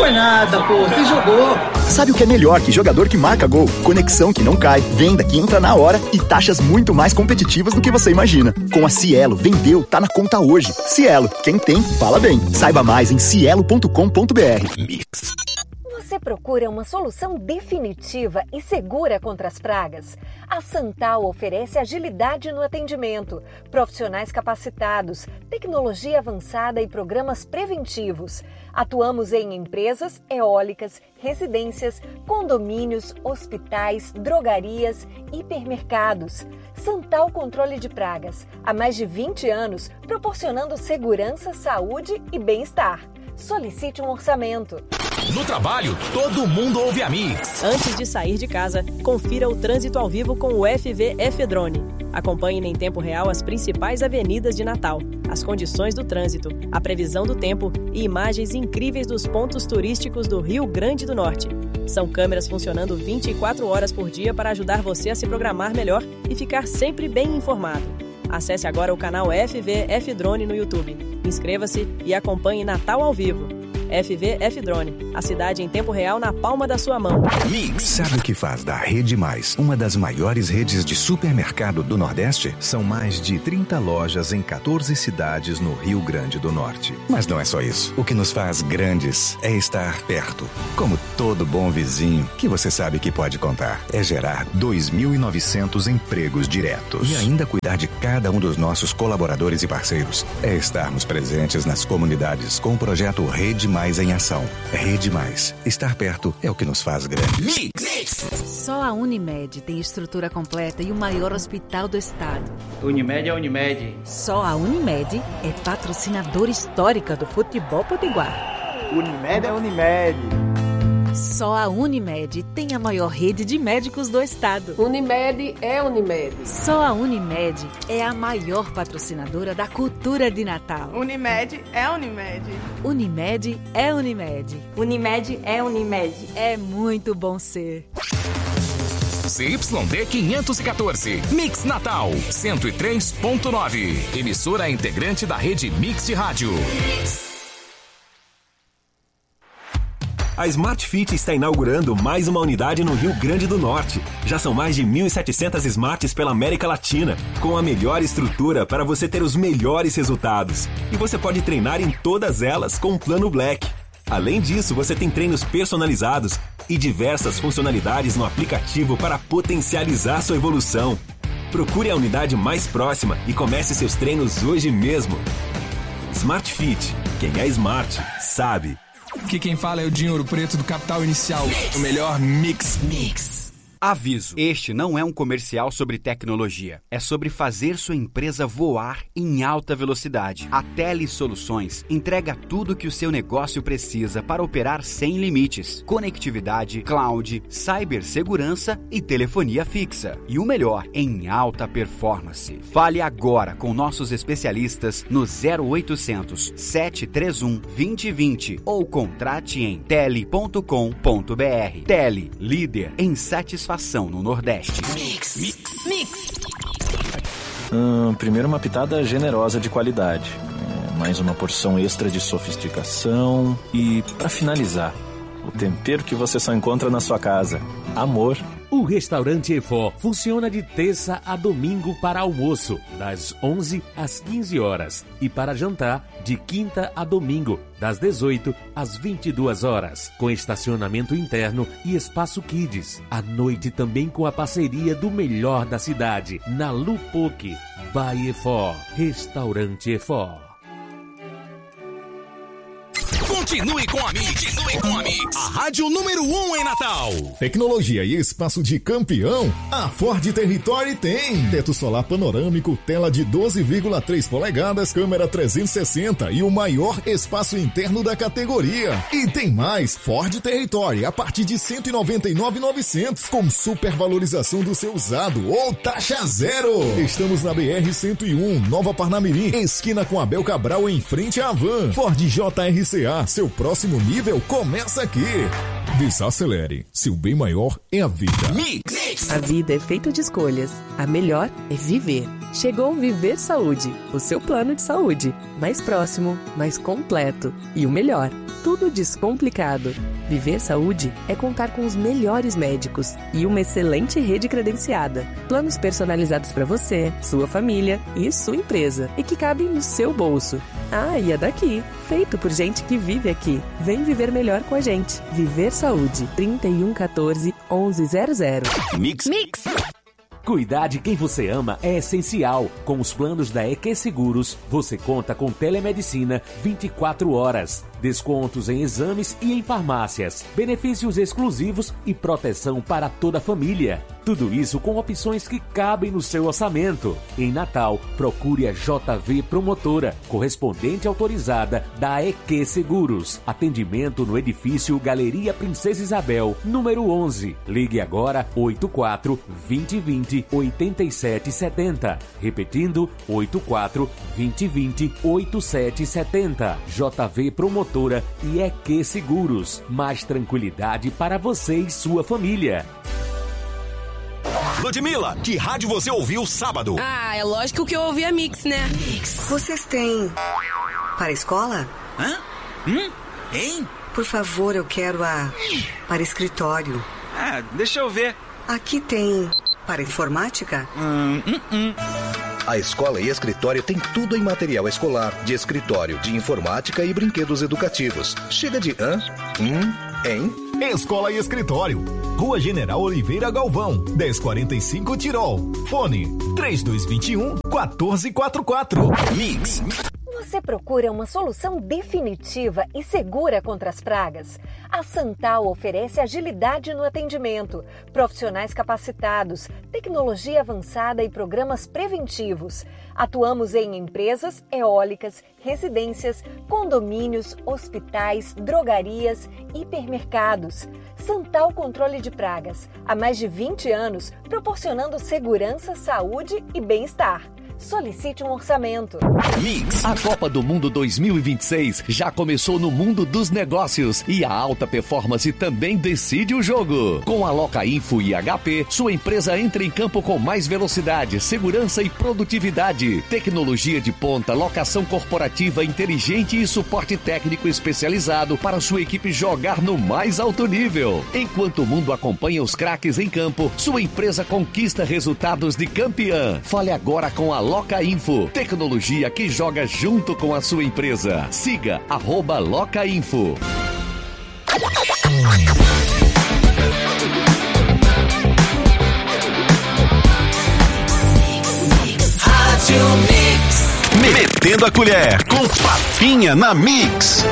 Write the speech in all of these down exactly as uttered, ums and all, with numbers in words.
Foi nada, pô, você jogou. Sabe o que é melhor que jogador que marca gol? Conexão que não cai, venda que entra na hora e taxas muito mais competitivas do que você imagina. Com a Cielo, vendeu, tá na conta hoje. Cielo, quem tem, fala bem. Saiba mais em cielo ponto com ponto br. Mix. Você procura uma solução definitiva e segura contra as pragas? A Santal oferece agilidade no atendimento, profissionais capacitados, tecnologia avançada e programas preventivos. Atuamos em empresas, eólicas, residências, condomínios, hospitais, drogarias, hipermercados. Santal Controle de Pragas, há mais de vinte anos, proporcionando segurança, saúde e bem-estar. Solicite um orçamento. No trabalho, todo mundo ouve a Mix. Antes de sair de casa, confira o trânsito ao vivo com o F V F-Drone. Acompanhe em tempo real as principais avenidas de Natal, as condições do trânsito, a previsão do tempo e imagens incríveis dos pontos turísticos do Rio Grande do Norte. São câmeras funcionando vinte e quatro horas por dia para ajudar você a se programar melhor e ficar sempre bem informado. Acesse agora o canal F V F-Drone no YouTube. Inscreva-se e acompanhe Natal ao vivo. F V F-Drone, a cidade em tempo real na palma da sua mão. Mix. Sabe o que faz da Rede Mais uma das maiores redes de supermercado do Nordeste? São mais de trinta lojas em quatorze cidades no Rio Grande do Norte. Mas não é só isso. O que nos faz grandes é estar perto. Como todo bom vizinho que você sabe que pode contar. É gerar dois mil e novecentos empregos diretos. E ainda cuidar de cada um dos nossos colaboradores e parceiros. É estarmos presentes nas comunidades com o projeto Rede Mais em ação. Rede Mais. Estar perto é o que nos faz grande. Mix. Só a Unimed tem estrutura completa e o maior hospital do estado. Unimed é Unimed. Só a Unimed é patrocinadora histórica do futebol potiguar. Unimed é Unimed. Só a Unimed tem a maior rede de médicos do estado. Unimed é Unimed. Só a Unimed é a maior patrocinadora da cultura de Natal. Unimed é Unimed. Unimed é Unimed. Unimed é Unimed. É muito bom ser. C Y D quinhentos e quatorze, Mix Natal, cento e três ponto nove. Emissora integrante da rede Mix de Rádio. A Smart Fit está inaugurando mais uma unidade no Rio Grande do Norte. Já são mais de mil e setecentas Smarts pela América Latina, com a melhor estrutura para você ter os melhores resultados. E você pode treinar em todas elas com o Plano Black. Além disso, você tem treinos personalizados e diversas funcionalidades no aplicativo para potencializar sua evolução. Procure a unidade mais próxima e comece seus treinos hoje mesmo. Smart Fit. Quem é smart, sabe. Aqui quem fala é o Dinho Ouro Preto do Capital Inicial, o melhor mix. Mix. Aviso, este não é um comercial sobre tecnologia. É sobre fazer sua empresa voar em alta velocidade. A Tele Soluções entrega tudo que o seu negócio precisa para operar sem limites. Conectividade, cloud, cibersegurança e telefonia fixa. E o melhor, em alta performance. Fale agora com nossos especialistas no zero oitocentos, sete três um, dois zero dois zero ou contrate em tele ponto com ponto br. Tele, líder em satisfação no Nordeste. Mix. Mix. Mix. Hum, primeiro uma pitada generosa de qualidade. É, mais uma porção extra de sofisticação. E, para finalizar, o tempero que você só encontra na sua casa. Amor. O restaurante Efó funciona de terça a domingo para almoço, das onze às quinze horas, e para jantar, de quinta a domingo, das dezoito às vinte e duas horas, com estacionamento interno e espaço Kids. À noite também com a parceria do melhor da cidade, na Lupoque, by Efó. Restaurante Efó. Continue com a Mix. Continue com a Mix. A rádio número um em Natal. Tecnologia e espaço de campeão? A Ford Territory tem. Teto solar panorâmico, tela de doze vírgula três polegadas, câmera trezentos e sessenta e o maior espaço interno da categoria. E tem mais. Ford Territory a partir de cento e noventa e nove mil e novecentos com supervalorização do seu usado ou taxa zero. Estamos na B R cento e um, Nova Parnamirim, esquina com Abel Cabral em frente à Van. Ford J R C A. Seu próximo nível começa aqui. Desacelere. Seu bem maior é a vida. Mix. A vida é feita de escolhas. A melhor é viver. Chegou Viver Saúde, o seu plano de saúde. Mais próximo, mais completo e o melhor. tudo descomplicado. Viver saúde é contar com os melhores médicos e uma excelente rede credenciada. Planos personalizados para você, sua família e sua empresa e que cabem no seu bolso. Ah, e é daqui, feito por gente que vive aqui. Vem viver melhor com a gente. Viver Saúde, trinta e um, quatorze, onze zero zero. Mix. Mix. Cuidar de quem você ama é essencial. Com os planos da E Q Seguros, você conta com telemedicina vinte e quatro horas, descontos em exames e em farmácias, benefícios exclusivos e proteção para toda a família. Tudo isso com opções que cabem no seu orçamento. Em Natal, procure a J V Promotora, correspondente autorizada da E Q Seguros. Atendimento no edifício Galeria Princesa Isabel, número onze. Ligue agora oito quatro, vinte, vinte, oitenta e sete setenta. Repetindo, oito quatro, vinte, vinte, oitenta e sete setenta. J V Promotora e E Q Seguros. Mais tranquilidade para você e sua família. Ludmilla, que rádio você ouviu sábado? Ah, é lógico que eu ouvi a Mix, né? Mix. Vocês têm para a escola? Hã? Hum? Hein? Por favor, eu quero a para escritório. Ah, deixa eu ver. Aqui tem para informática? Hum, hum, hum. A escola e escritório tem tudo em material escolar, de escritório, de informática e brinquedos educativos. Chega de hã? Hum? Hein? Escola e Escritório. Rua General Oliveira Galvão, dez quarenta e cinco Tirol. Fone três dois dois um, quatro quatro quatro. Mix. Você procura uma solução definitiva e segura contra as pragas? A Santal oferece agilidade no atendimento, profissionais capacitados, tecnologia avançada e programas preventivos. Atuamos em empresas, eólicas, residências, condomínios, hospitais, drogarias, hipermercados. Santal Controle de Pragas, há mais de vinte anos, proporcionando segurança, saúde e bem-estar. Solicite um orçamento. Mix. A Copa do Mundo dois mil e vinte e seis já começou no mundo dos negócios e a alta performance também decide o jogo. Com a Locainfo e H P, sua empresa entra em campo com mais velocidade, segurança e produtividade. Tecnologia de ponta, locação corporativa inteligente e suporte técnico especializado para sua equipe jogar no mais alto nível. Enquanto o mundo acompanha os craques em campo, sua empresa conquista resultados de campeã. Fale agora com a Locainfo, tecnologia que joga junto com a sua empresa. Siga arroba Locainfo. Rádio Mix. Metendo a colher com Papinha na Mix.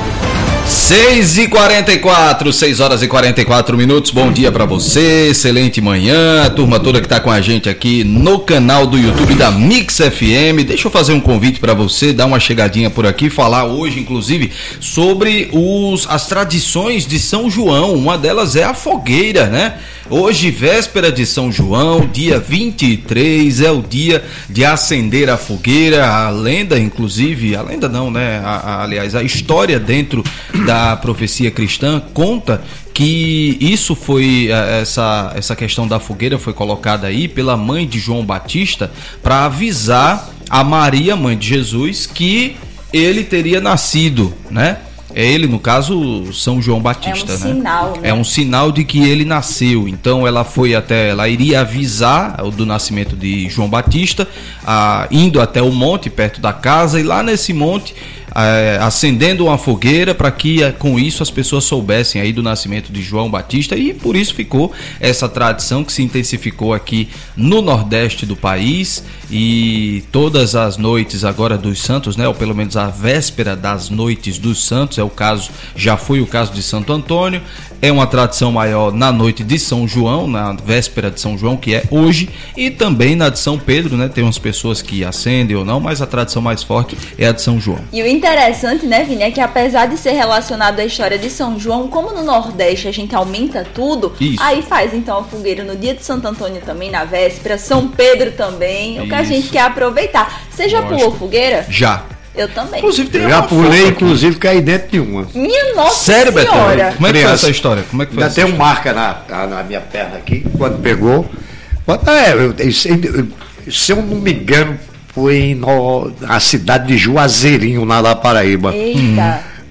seis e quarenta e quatro, seis horas e quarenta e quatro minutos. Bom dia pra você, excelente manhã, a turma toda que tá com a gente aqui no canal do YouTube da Mix F M. Deixa eu fazer um convite pra você, dar uma chegadinha por aqui, falar hoje inclusive sobre os, as tradições de São João. Uma delas é a fogueira, né? Hoje, véspera de São João, dia vinte e três, é o dia de acender a fogueira. A lenda, inclusive, a lenda não, né? A, a, aliás, a história dentro da profecia cristã conta que isso foi, essa, essa questão da fogueira foi colocada aí pela mãe de João Batista para avisar a Maria, mãe de Jesus, que ele teria nascido, né? É ele, no caso, São João Batista, é um né? Sinal, né? É um sinal de que ele nasceu. Então ela foi até, ela iria avisar do nascimento de João Batista, ah, indo até o monte perto da casa, e lá nesse monte É, acendendo uma fogueira para que com isso as pessoas soubessem aí do nascimento de João Batista, e por isso ficou essa tradição que se intensificou aqui no Nordeste do país. E todas as noites agora dos santos, né, ou pelo menos a véspera das noites dos santos, é o caso, já foi o caso de Santo Antônio, é uma tradição maior na noite de São João, na véspera de São João, que é hoje, e também na de São Pedro, né? Tem umas pessoas que acendem ou não, mas a tradição mais forte é a de São João. E o interessante, né, Vini, é que apesar de ser relacionado à história de São João, como no Nordeste a gente aumenta tudo, isso. Aí faz então a fogueira no dia de Santo Antônio também, na véspera, São Pedro também, isso. O que a gente quer aproveitar. Você já Lógico. Pulou fogueira? Já. Eu também. Inclusive, tem já pulei, inclusive, caí dentro de uma. Minha nossa Sério, senhora. Beto? Como é que foi essa história? Como é que foi? Ainda tem um marca na, na minha perna aqui, quando pegou. É, eu, eu, se eu não me engano, foi no, na cidade de Juazeirinho, na La Paraíba. Eita.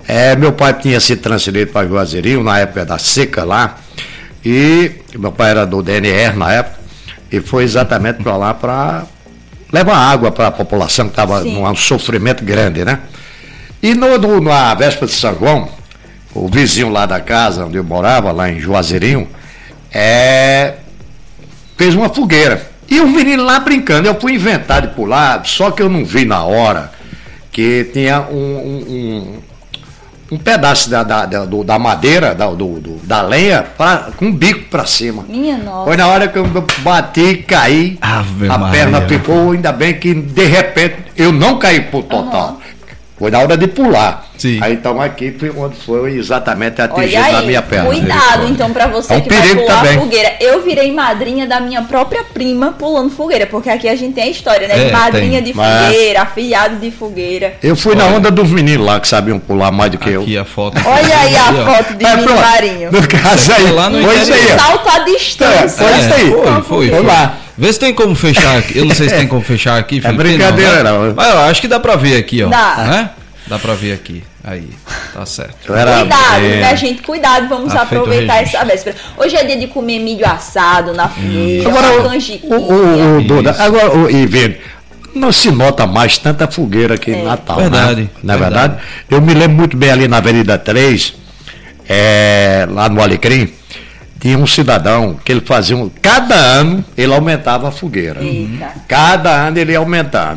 É, meu pai tinha se transferido para Juazeirinho na época da seca lá, e meu pai era do D N R na época, e foi exatamente para lá para levar água para a população que estava num sofrimento grande, né? E no, no, na véspera de São João, o vizinho lá da casa onde eu morava, lá em Juazeirinho, é, fez uma fogueira. E o menino lá brincando, eu fui inventar de pular, só que eu não vi na hora que tinha um, um, um, um pedaço da, da, da, do, da madeira, da, do, do, da lenha, pra, com um bico pra cima. Minha nossa. Foi na hora que eu bati e caí, Ave a Maria. perna ficou, ainda bem que de repente eu não caí por total. Uhum. Foi na hora de pular. Sim. Aí então aqui foi onde foi exatamente atingido Olha aí, na minha perna. Cuidado então pra você é um que vai pular também. fogueira. Eu virei madrinha da minha própria prima pulando fogueira, porque aqui a gente tem a história, né? É, de madrinha tem. de fogueira, afilhado de fogueira. Eu fui Olha. na onda dos meninos lá que sabiam pular mais do que aqui eu. Aqui a foto. Olha aí a foto de é, menino marinho. No caso aí, lá no foi isso aí. Salto à distância. É, foi isso aí. Foi, foi, foi. lá. Vê se tem como fechar aqui. Eu não sei se tem como fechar aqui, Felipe. É brincadeira, não. Né? não. Mas eu acho que dá pra ver aqui, ó. Dá. Né? Dá pra ver aqui. Aí, tá certo. Cuidado, é... né, gente? Cuidado, vamos tá aproveitar essa véspera. Hoje é dia de comer milho assado na fogueira, agora, uma canjiquinha. O, o, o, Duda, agora, o, e vendo, não se nota mais tanta fogueira aqui em é. Natal, verdade, né? Não é verdade. verdade? Eu me lembro muito bem ali na Avenida três, é, lá no Alecrim, tinha um cidadão que ele fazia um, cada ano ele aumentava a fogueira. Eita. Cada ano ele ia aumentando.